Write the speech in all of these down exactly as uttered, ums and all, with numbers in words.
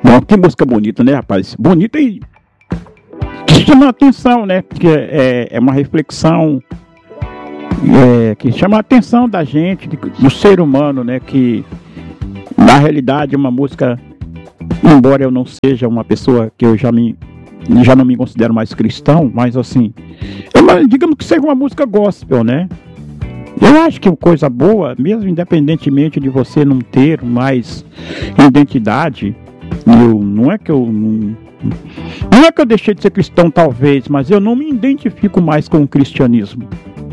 Bom, que música bonita, né, rapaz? Bonita e que chama a atenção, né? Porque é, é uma reflexão é, que chama a atenção da gente, do ser humano, né? Que na realidade é uma música, embora eu não seja uma pessoa que eu já me já não me considero mais cristão, mas assim, é uma, digamos que seja uma música gospel, né? Eu acho que coisa boa, mesmo independentemente de você não ter mais identidade, eu, não é que eu não, não é que eu deixei de ser cristão talvez, mas eu não me identifico mais com o cristianismo.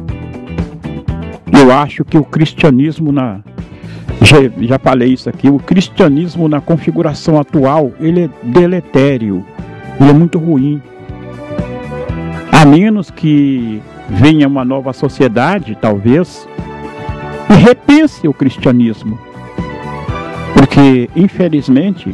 Eu acho que o cristianismo na já, já falei isso aqui, o cristianismo na configuração atual, ele é deletério, ele é muito ruim. A menos que venha uma nova sociedade, talvez, e repense o cristianismo. Porque, infelizmente,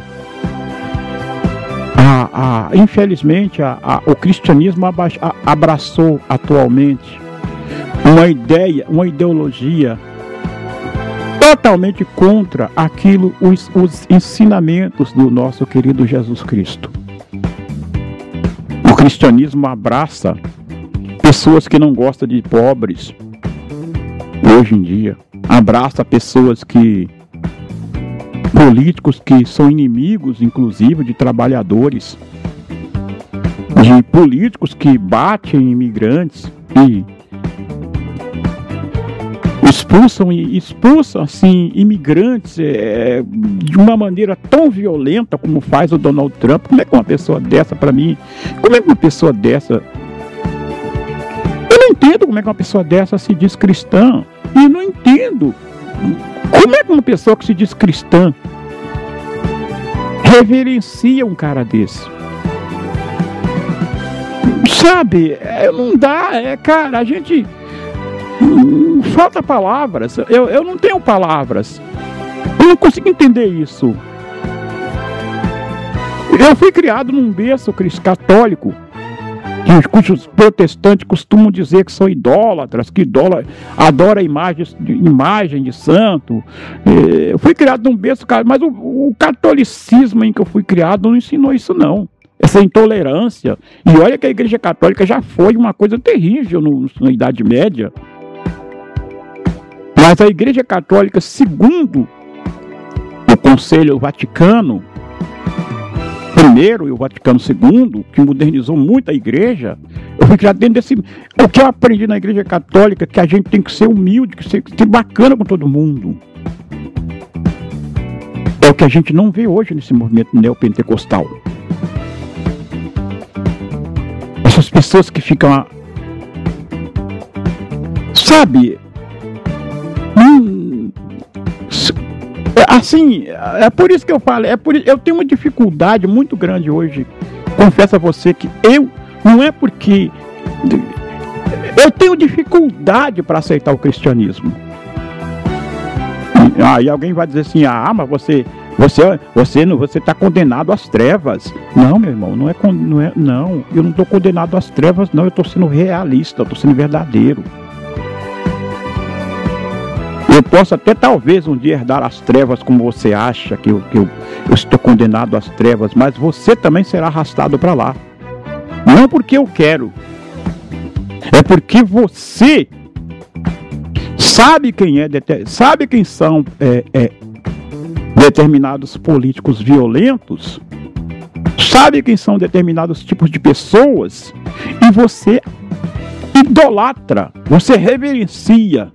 a, a, infelizmente a, a, o cristianismo aba, a, abraçou atualmente uma ideia, uma ideologia totalmente contra aquilo, os, os ensinamentos do nosso querido Jesus Cristo. O cristianismo abraça pessoas que não gostam de pobres, hoje em dia. Abraça pessoas que... políticos que são inimigos, inclusive, de trabalhadores. De políticos que batem em imigrantes e expulsam, expulsam assim, imigrantes é, de uma maneira tão violenta como faz o Donald Trump. Como é que uma pessoa dessa, para mim, como é que uma pessoa dessa... Eu não entendo como é que uma pessoa dessa se diz cristã. E não entendo como é que uma pessoa que se diz cristã reverencia um cara desse. Sabe, é, não dá, é, cara, a gente... Hum, falta palavras, eu, eu não tenho palavras. Eu não consigo entender isso. Eu fui criado num berço católico, cujos protestantes costumam dizer que são idólatras, que idólatra, adora imagens, imagem de santo. Eu fui criado num berço, mas o, o catolicismo em que eu fui criado não ensinou isso não. Essa intolerância. E olha que a Igreja Católica já foi uma coisa terrível no, na Idade Média. Mas a Igreja Católica, segundo o Conselho Vaticano primeiro e o Vaticano segundo, que modernizou muito a igreja, eu fui criado dentro desse... O que eu aprendi na Igreja Católica é que a gente tem que ser humilde, que ser, ser bacana com todo mundo. É o que a gente não vê hoje nesse movimento neopentecostal. Essas pessoas que ficam... Sabe... Hum, assim, é por isso que eu falo, é por, eu tenho uma dificuldade muito grande hoje, confesso a você que eu, não é porque, eu tenho dificuldade para aceitar o cristianismo. Aí ah, alguém vai dizer assim, ah, mas você, você, você não, você está condenado às trevas. Não, meu irmão, não é, não é, não, eu não estou condenado às trevas, não, eu estou sendo realista, eu estou sendo verdadeiro. Eu posso até talvez um dia herdar as trevas como você acha que eu, que eu, eu estou condenado às trevas, mas você também será arrastado para lá. Não porque eu quero, é porque você sabe quem é, sabe quem são é, é, determinados políticos violentos, sabe quem são determinados tipos de pessoas, e você idolatra, você reverencia.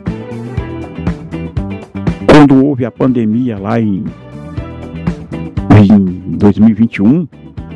Quando houve a pandemia lá em, em dois mil e vinte e um,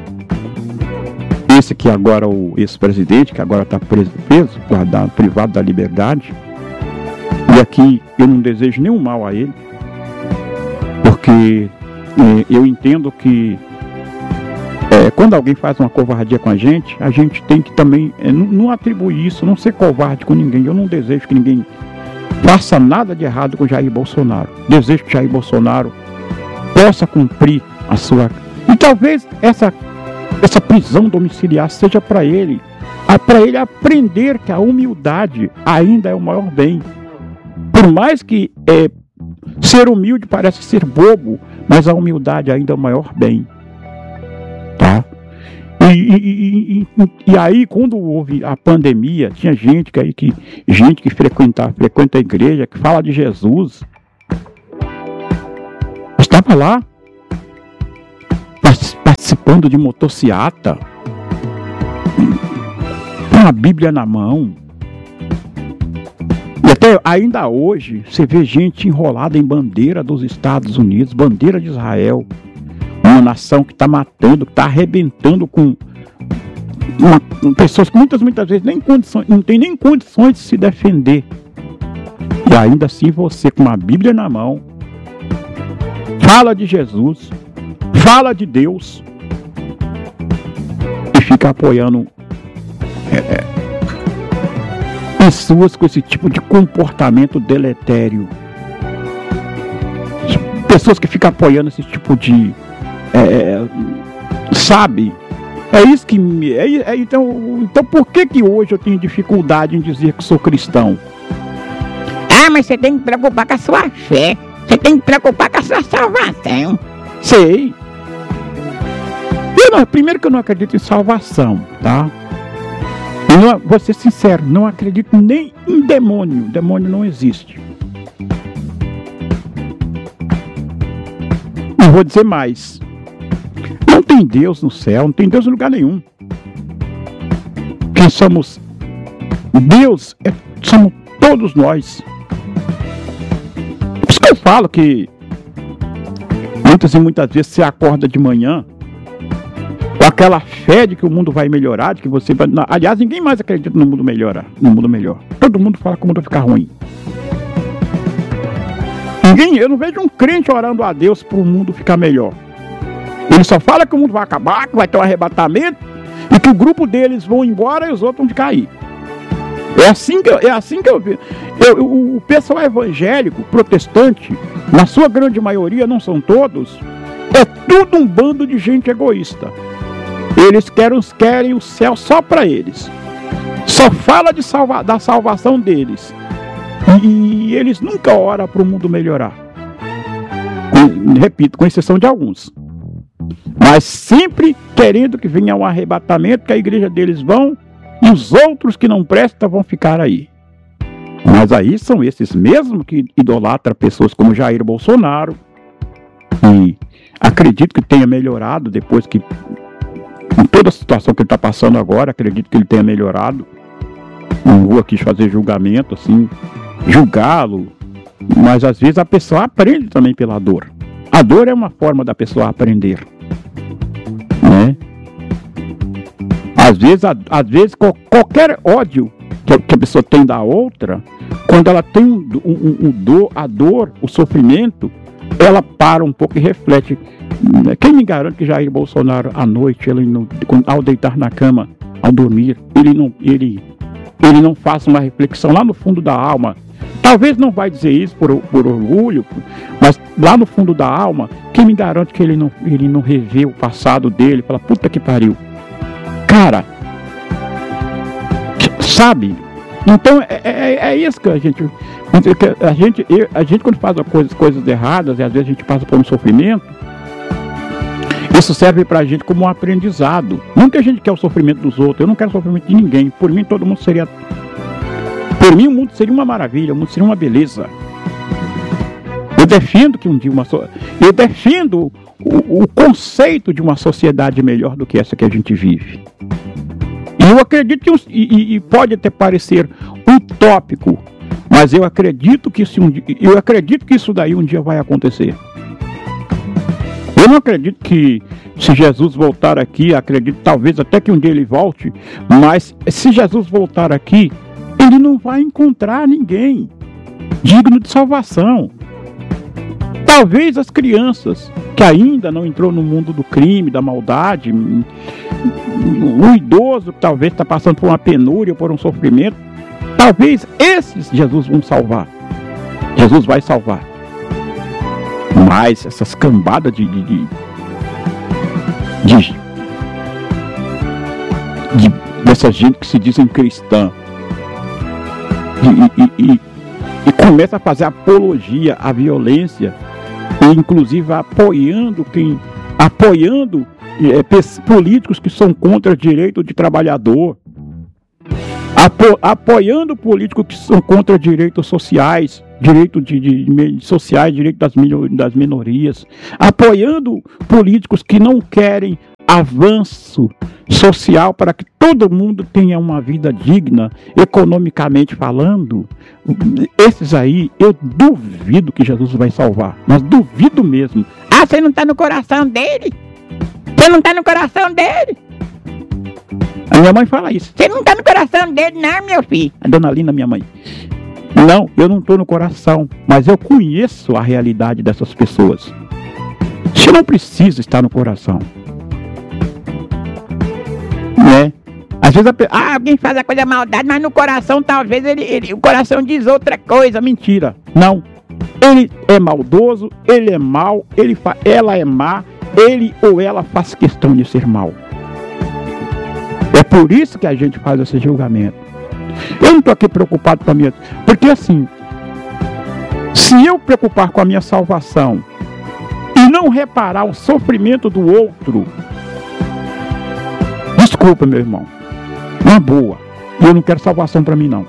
esse que agora o ex-presidente, que agora está preso, preso guardado, privado da liberdade, e aqui eu não desejo nenhum mal a ele, porque é, eu entendo que é, quando alguém faz uma covardia com a gente, a gente tem que também é, não, não atribuir isso, não ser covarde com ninguém. Eu não desejo que ninguém faça nada de errado com Jair Bolsonaro. Desejo que Jair Bolsonaro possa cumprir a sua... E talvez essa, essa prisão domiciliar seja para ele, para ele aprender que a humildade ainda é o maior bem. Por mais que é, ser humilde parece ser bobo, mas a humildade ainda é o maior bem. Tá? E, e, e, e, e aí, quando houve a pandemia, tinha gente que, aí, que, gente que frequenta, frequenta a igreja, que fala de Jesus, estava lá, participando de motociata, com a Bíblia na mão. E até ainda hoje, você vê gente enrolada em bandeira dos Estados Unidos, bandeira de Israel, uma nação que está matando, que está arrebentando com uma, com pessoas que muitas, muitas vezes nem condições, não tem nem condições de se defender. E ainda assim você, com uma Bíblia na mão, fala de Jesus, fala de Deus e fica apoiando é, pessoas com esse tipo de comportamento deletério. Pessoas que ficam apoiando esse tipo de é, sabe? É isso que me... É, é, então, então por que que hoje eu tenho dificuldade em dizer que sou cristão? Ah, mas você tem que preocupar com a sua fé. Você tem que preocupar com a sua salvação. Sei. Eu não, primeiro que eu não acredito em salvação, tá? Eu não, vou ser sincero, não acredito nem em demônio. Demônio não existe. E vou dizer mais. Não tem Deus no céu, não tem Deus em lugar nenhum. Quem somos? Deus é, somos todos nós. Por isso que eu falo que muitas e muitas vezes você acorda de manhã com aquela fé de que o mundo vai melhorar, de que você vai... Aliás, ninguém mais acredita no mundo melhorar, no mundo melhor. Todo mundo fala que o mundo vai ficar ruim. Ninguém, eu não vejo um crente orando a Deus para o mundo ficar melhor. Ele só fala que o mundo vai acabar, que vai ter um arrebatamento e que o grupo deles vão embora e os outros vão ficar aí. É assim que eu, é assim que eu vejo. Eu, o, o pessoal evangélico, protestante, na sua grande maioria, não são todos, é tudo um bando de gente egoísta. Eles querem, querem o céu só para eles. Só fala de salva, da salvação deles. E, e eles nunca oram para o mundo melhorar. Com, repito, com exceção de alguns. Mas sempre querendo que venha um arrebatamento, que a igreja deles vão e os outros que não prestam vão ficar aí. Mas aí são esses mesmos que idolatram pessoas como Jair Bolsonaro. E acredito que tenha melhorado depois que, em toda a situação que ele está passando agora, acredito que ele tenha melhorado. Não vou aqui fazer julgamento, assim, julgá-lo. Mas às vezes a pessoa aprende também pela dor. A dor é uma forma da pessoa aprender. Né? Às vezes, a, às vezes qualquer ódio que a, que a pessoa tem da outra, quando ela tem um, um, um dor, a dor, o sofrimento, ela para um pouco e reflete. Quem me garante que Jair Bolsonaro à noite, ele não, ao deitar na cama, ao dormir, ele não, ele, ele não faça uma reflexão lá no fundo da alma? Talvez não vai dizer isso por, por orgulho, mas lá no fundo da alma, quem me garante que ele não, ele não revê o passado dele e fala, puta que pariu. Cara, sabe? Então é, é, é isso que a gente, a gente, a gente quando faz coisas, coisas erradas e às vezes a gente passa por um sofrimento, isso serve pra gente como um aprendizado. Não que a gente quer o sofrimento dos outros, eu não quero o sofrimento de ninguém. Por mim todo mundo seria... Por mim o mundo seria uma maravilha, o mundo seria uma beleza. Eu defendo que um dia uma so... eu defendo o, o conceito de uma sociedade melhor do que essa que a gente vive. E eu acredito que um... e, e pode até parecer utópico, mas eu acredito que isso um dia... eu acredito que isso daí um dia vai acontecer. Eu não acredito que se Jesus voltar aqui, acredito talvez até que um dia ele volte, mas se Jesus voltar aqui, ele não vai encontrar ninguém digno de salvação. Talvez as crianças que ainda não entrou no mundo do crime, da maldade, o idoso que talvez está passando por uma penúria, por um sofrimento, talvez esses Jesus vão salvar. Jesus vai salvar. Mas essas cambadas de, de, de, de, de dessa gente que se dizem cristã, E, e, e, e começa a fazer apologia à violência, e inclusive apoiando quem, apoiando é, políticos que são contra o direito de trabalhador, apo, apoiando políticos que são contra direitos sociais, direito de, de, de sociais, direito das, das minorias, apoiando políticos que não querem avanço social para que todo mundo tenha uma vida digna, economicamente falando. Esses aí, eu duvido que Jesus vai salvar, mas duvido mesmo. Ah, você não está no coração dele? Você não está no coração dele? A minha mãe fala isso. Você não está no coração dele, não, meu filho? A dona Lina, minha mãe. Não, eu não estou no coração, mas eu conheço a realidade dessas pessoas. Você não precisa estar no coração. Né? Às vezes a pe... ah, alguém faz a coisa maldade, mas no coração talvez ele, ele, o coração diz outra coisa. Mentira. Não. Ele é maldoso, ele é mau, ele fa... ela é má, ele ou ela faz questão de ser mau. É por isso que a gente faz esse julgamento. Eu não estou aqui preocupado com a minha... Porque assim, se eu preocupar com a minha salvação e não reparar o sofrimento do outro, desculpa, meu irmão, uma boa, eu não quero salvação para mim, não.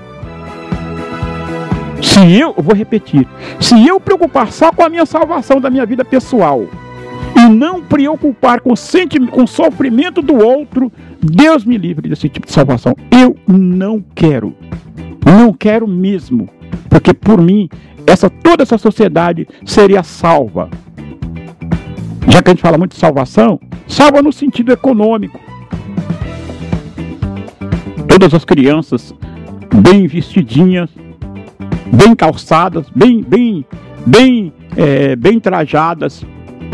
Se eu, eu vou repetir, se eu preocupar só com a minha salvação da minha vida pessoal e não preocupar com o, sentimento, com o sofrimento do outro, Deus me livre desse tipo de salvação. Eu não quero, não quero mesmo, porque por mim, essa, toda essa sociedade seria salva. Já que a gente fala muito de salvação, salva no sentido econômico. Todas as crianças bem vestidinhas, bem calçadas, bem, bem, bem, é, bem trajadas,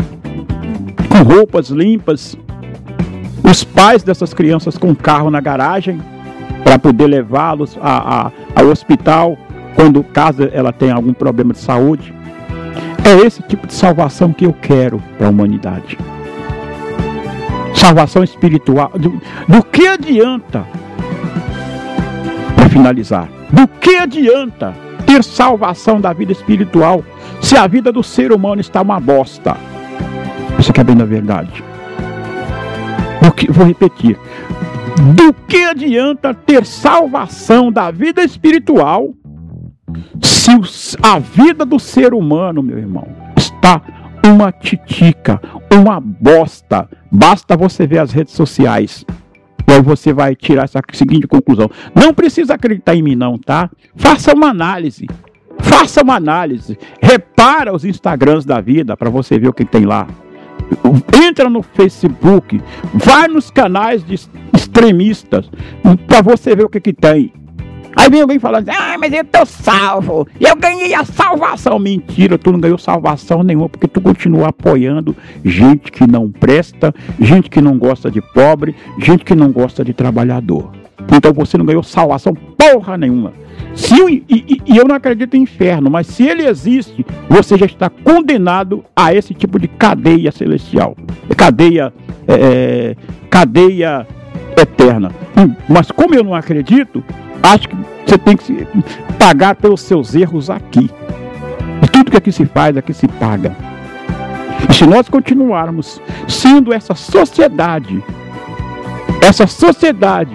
com roupas limpas. Os pais dessas crianças com carro na garagem para poder levá-los a, a, ao hospital quando caso ela tenha algum problema de saúde. É esse tipo de salvação que eu quero para a humanidade. Salvação espiritual. Do, do que adianta? Para finalizar, do que adianta ter salvação da vida espiritual se a vida do ser humano está uma bosta? Isso aqui é bem da verdade. Do que, vou repetir. Do que adianta ter salvação da vida espiritual se os, a vida do ser humano, meu irmão, está uma titica, uma bosta? Basta você ver as redes sociais. E aí você vai tirar essa seguinte conclusão. Não precisa acreditar em mim não, tá? Faça uma análise. Faça uma análise. Repara os Instagrams da vida para você ver o que tem lá. Entra no Facebook. Vai nos canais de extremistas para você ver o que que tem. Aí vem alguém falando assim, ah, mas eu tô salvo, eu ganhei a salvação. Mentira, tu não ganhou salvação nenhuma, porque tu continua apoiando gente que não presta, gente que não gosta de pobre, gente que não gosta de trabalhador. Então você não ganhou salvação porra nenhuma. Se, e, e, e eu não acredito em inferno, mas se ele existe, você já está condenado a esse tipo de cadeia celestial, cadeia, é, cadeia eterna. Mas como eu não acredito, acho que você tem que se pagar pelos seus erros aqui. E tudo que aqui se faz, aqui se paga. E se nós continuarmos sendo essa sociedade, essa sociedade,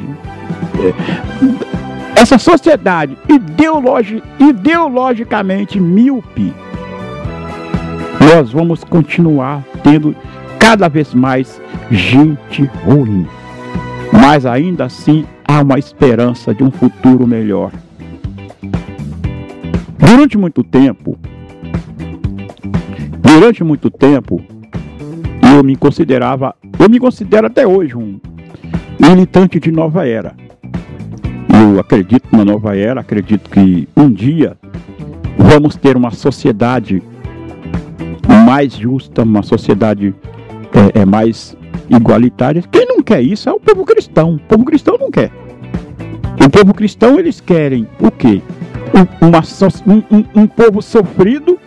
essa sociedade ideologi, ideologicamente míope, nós vamos continuar tendo cada vez mais gente ruim. Mas ainda assim, há uma esperança de um futuro melhor. Durante muito tempo, durante muito tempo, eu me considerava, eu me considero até hoje um militante de nova era. Eu acredito na nova era, acredito que um dia vamos ter uma sociedade mais justa, uma sociedade é, é mais igualitária. Quem não quer isso é o povo cristão. O povo cristão não quer. O povo cristão, eles querem o quê? Um, uma, um, um, um povo sofrido,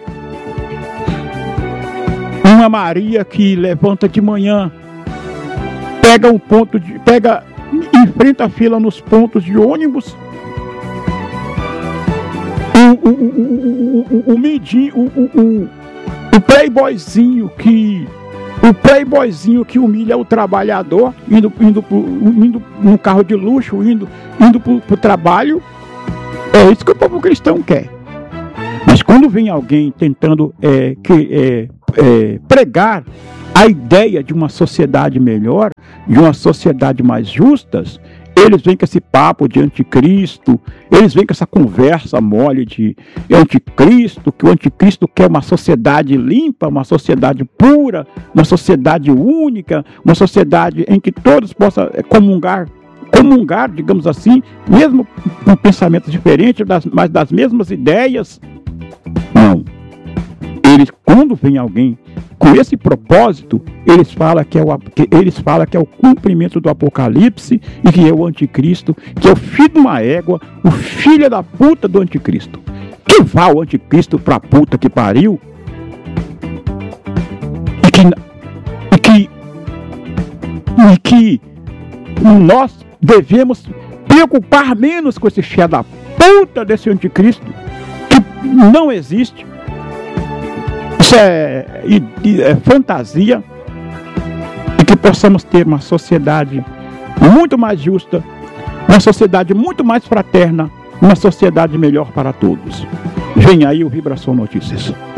uma Maria que levanta de manhã, pega um ponto de, pega, enfrenta a fila nos pontos de ônibus, o, o, o, o, o, o, o, O playboyzinho que o playboyzinho que humilha o trabalhador, indo, indo, pro, indo num carro de luxo, indo, indo pro, pro trabalho. É isso que o povo cristão quer. Mas quando vem alguém tentando é, que, é, é, pregar a ideia de uma sociedade melhor, de uma sociedade mais justa, eles vêm com esse papo de anticristo, eles vêm com essa conversa mole de anticristo, que o anticristo quer uma sociedade limpa, uma sociedade pura, uma sociedade única, uma sociedade em que todos possam comungar, comungar, digamos assim, mesmo com pensamentos diferentes, das, mas das mesmas ideias. Não. Eles, quando vem alguém com esse propósito, eles falam que, é o, que, eles falam que é o cumprimento do Apocalipse e que é o anticristo, que é o filho de uma égua, o filho da puta do anticristo. Que vá o anticristo pra puta que pariu e que, e que, e que nós devemos preocupar menos com esse filho da puta desse anticristo que não existe. Isso é, é, é fantasia, e que possamos ter uma sociedade muito mais justa, uma sociedade muito mais fraterna, uma sociedade melhor para todos. Vem aí o Vibração Notícias.